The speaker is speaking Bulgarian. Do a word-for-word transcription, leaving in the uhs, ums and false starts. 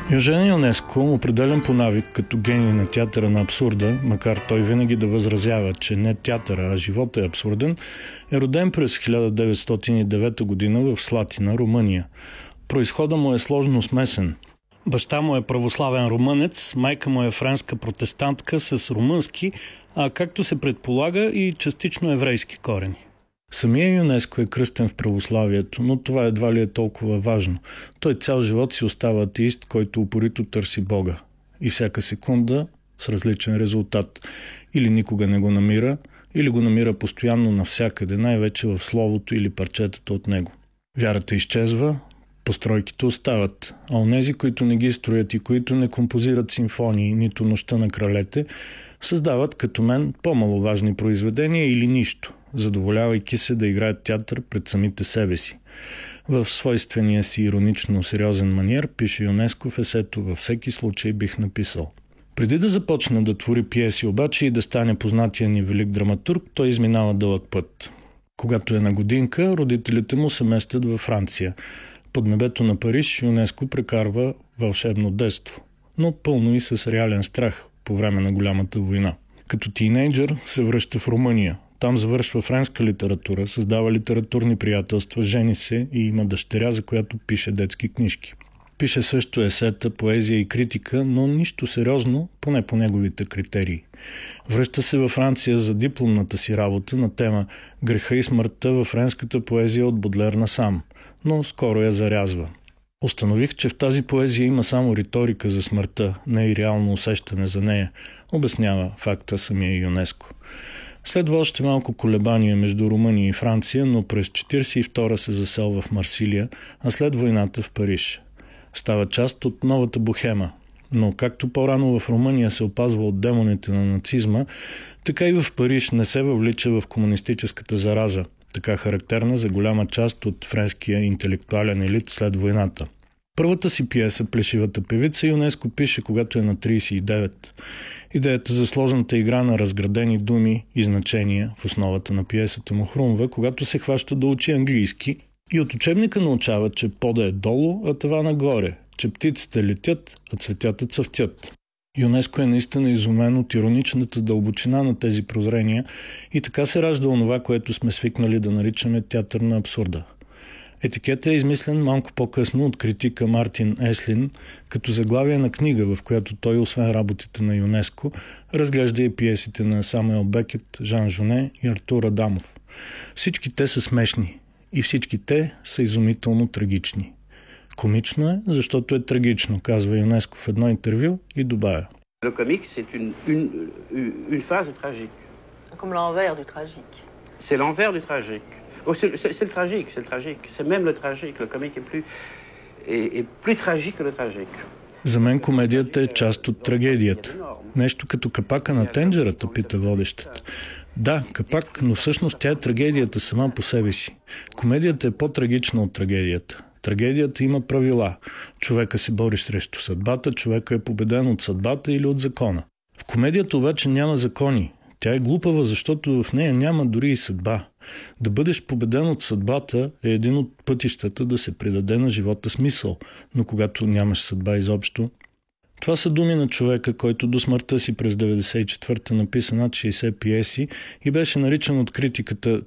Евжен Йонеско, определен по навик като гений на театъра на абсурда, макар той винаги да възразява, че не театъра, а живота е абсурден, е роден през хиляда деветстотин и девета година в Слатина, Румъния. Произходът му е сложно смесен. Баща му е православен румънец, майка му е френска протестантка с румънски, а както се предполага и частично еврейски корени. Самия Йонеско е кръстен в православието, но това едва ли е толкова важно. Той цял живот си остава атеист, който упорито търси Бога. И всяка секунда с различен резултат. Или никога не го намира, или го намира постоянно навсякъде, най-вече в словото или парчетата от него. Вярата изчезва, постройките остават, а онези, които не ги строят и които не композират симфонии, нито Нощта на кралете, създават, като мен, по-маловажни произведения или нищо, задоволявайки се да играят театър пред самите себе си. В свойствения си иронично сериозен маниер пише Йонеско в есето "Във всеки случай бих написал". Преди да започне да твори пиеси обаче и да стане познатия ни велик драматург, той изминава дълъг път. Когато е на годинка, родителите му се местят във Франция. Под небето на Париж Йонеско прекарва вълшебно детство, но пълно и с реален страх по време на голямата война. Като тийнейджър се връща в Румъния. Там завършва френска литература, създава литературни приятелства, жени се и има дъщеря, за която пише детски книжки. Пише също есета, поезия и критика, но нищо сериозно, поне по неговите критерии. Връща се във Франция за дипломната си работа на тема "Греха и смъртта във френската поезия от Бодлер насам", но скоро я зарязва. Установих, че в тази поезия има само риторика за смъртта, не и реално усещане за нея, обяснява факта самия Йонеско. Следва още малко колебание между Румъния и Франция, но през четиридесет и втора се заселва в Марсилия, а след войната в Париж. Става част от новата бохема, но както по-рано в Румъния се опазва от демоните на нацизма, така и в Париж не се въвлича в комунистическата зараза, така характерна за голяма част от френския интелектуален елит след войната. Първата си пиеса "Плешивата певица" Йонеско пише, когато е на тридесет и девет. Идеята за сложната игра на разградени думи и значения в основата на пиесата му хрумва, когато се хваща да учи английски и от учебника научава, че пода е долу, а това нагоре, че птиците летят, а цветята цъфтят. Йонеско е наистина изумен от ироничната дълбочина на тези прозрения и така се ражда онова, което сме свикнали да наричаме театър на абсурда. Етикетът е измислен малко по-късно от критика Мартин Еслин като заглавие на книга, в която той, освен работите на Йонеско, разглежда и пиесите на Самуел Бекет, Жан Жоне и Артур Адамов. Всички те са смешни и всички те са изумително трагични. Комично е, защото е трагично, казва Йонеско в едно интервю и добавя. Le comique, c'est une, une, une phase tragique. Comme l'envers du tragique. C'est l'envers du tragique. Oh, c'est, c'est, c'est le tragique, c'est le tragique. C'est même le tragique. Le comique est plus, est, est plus tragique que le tragique. За мен комедията е част от трагедията. Нещо като капака на тенджерата, пита водещата. Да, капак, но всъщност тя е трагедията сама по себе си. Комедията е по-трагична от трагедията. Трагедията има правила. Човека се бори срещу съдбата, човека е победен от съдбата или от закона. В комедията обаче няма закони. Тя е глупава, защото в нея няма дори и съдба. Да бъдеш победен от съдбата е един от пътищата да се придаде на живота смисъл, но когато нямаш съдба изобщо... Това са думи на човека, който до смъртта си през деветдесет и четвърта написа над шейсет пиеси и беше наричан от критиката